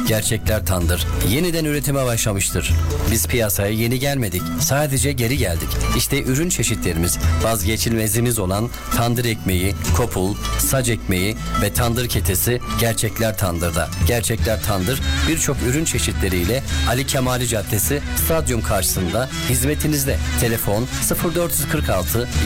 Gerçekler Tandır yeniden üretime başlamıştır. Biz piyasaya yeni gelmedik. Sadece geri geldik. İşte ürün çeşitlerimiz, vazgeçilmezimiz olan tandır ekmeği, kopul, sac ekmeği ve tandır ketesi Gerçekler Tandır'da. Gerçekler Tandır birçok ürün çeşitleriyle Ali Kemali Caddesi stadyum karşısında hizmetinizde. Telefon 0446